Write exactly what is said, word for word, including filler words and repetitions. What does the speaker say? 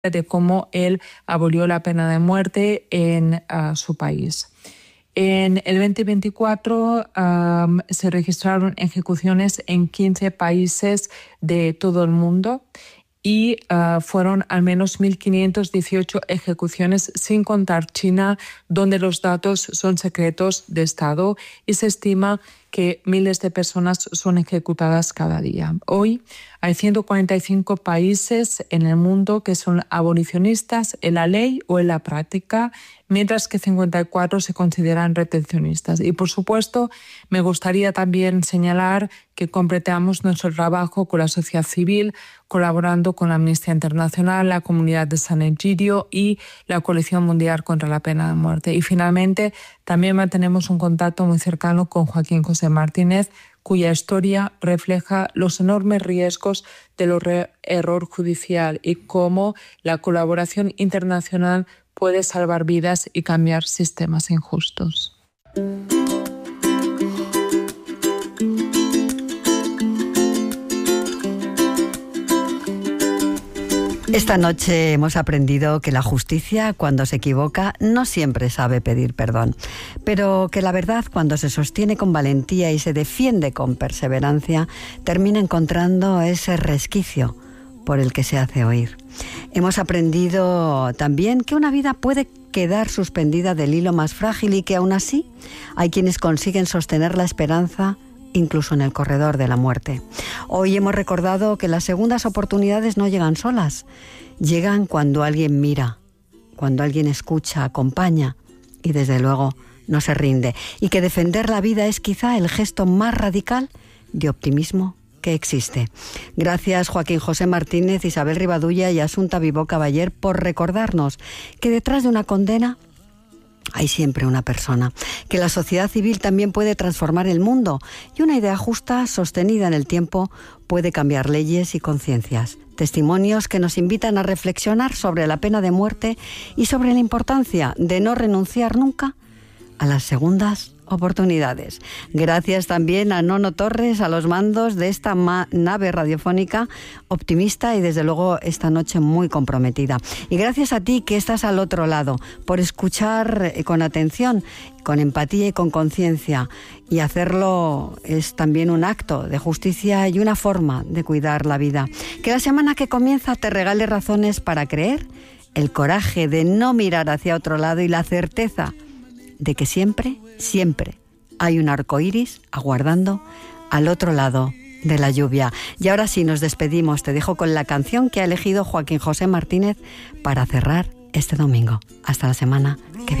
de cómo él abolió la pena de muerte en uh, su país. En el veinte veinticuatro um, se registraron ejecuciones en quince países de todo el mundo y uh, fueron al menos mil quinientas dieciocho ejecuciones, sin contar China, donde los datos son secretos de Estado y se estima que miles de personas son ejecutadas cada día. Hoy hay ciento cuarenta y cinco países en el mundo que son abolicionistas en la ley o en la práctica, mientras que cincuenta y cuatro se consideran retencionistas. Y, por supuesto, me gustaría también señalar que completamos nuestro trabajo con la sociedad civil, colaborando con la Amnistía Internacional, la Comunidad de San Egidio y la Coalición Mundial contra la Pena de Muerte. Y, finalmente, también mantenemos un contacto muy cercano con Joaquín José Martínez, cuya historia refleja los enormes riesgos del error judicial y cómo la colaboración internacional puede salvar vidas y cambiar sistemas injustos. Esta noche hemos aprendido que la justicia, cuando se equivoca, no siempre sabe pedir perdón, pero que la verdad, cuando se sostiene con valentía y se defiende con perseverancia, termina encontrando ese resquicio por el que se hace oír. Hemos aprendido también que una vida puede quedar suspendida del hilo más frágil y que aún así hay quienes consiguen sostener la esperanza incluso en el corredor de la muerte. Hoy hemos recordado que las segundas oportunidades no llegan solas, llegan cuando alguien mira, cuando alguien escucha, acompaña y desde luego no se rinde, y que defender la vida es quizá el gesto más radical de optimismo que existe. Gracias Joaquín José Martínez, Isabel Rivadulla y Asunta Vivó Caballer por recordarnos que detrás de una condena hay siempre una persona, que la sociedad civil también puede transformar el mundo y una idea justa, sostenida en el tiempo, puede cambiar leyes y conciencias. Testimonios que nos invitan a reflexionar sobre la pena de muerte y sobre la importancia de no renunciar nunca a las segundas oportunidades. Gracias también a Nono Torres, a los mandos de esta ma- nave radiofónica optimista y desde luego esta noche muy comprometida. Y gracias a ti que estás al otro lado, por escuchar con atención, con empatía y con conciencia. Y hacerlo es también un acto de justicia y una forma de cuidar la vida. Que la semana que comienza te regale razones para creer, el coraje de no mirar hacia otro lado y la certeza de que siempre, siempre hay un arco iris aguardando al otro lado de la lluvia. Y ahora sí, nos despedimos. Te dejo con la canción que ha elegido Joaquín José Martínez para cerrar este domingo. Hasta la semana que viene.